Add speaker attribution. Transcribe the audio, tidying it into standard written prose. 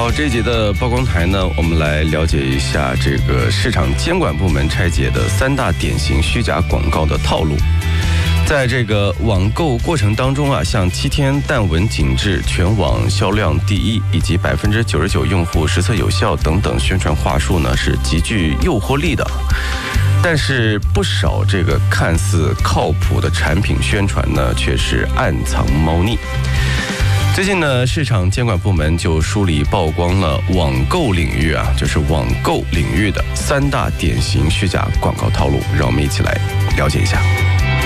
Speaker 1: 好，这一节的曝光台呢，我们来了解一下这个市场监管部门拆解的3大典型虚假广告的套路。在这个网购过程当中啊，像7天淡纹紧致、全网销量第一以及99%用户实测有效等等宣传话术呢，是极具诱惑力的。但是不少这个看似靠谱的产品宣传呢，却是暗藏猫腻。最近呢，市场监管部门就梳理曝光了网购领域啊，就是网购领域的3大典型虚假广告套路，让我们一起来了解一下。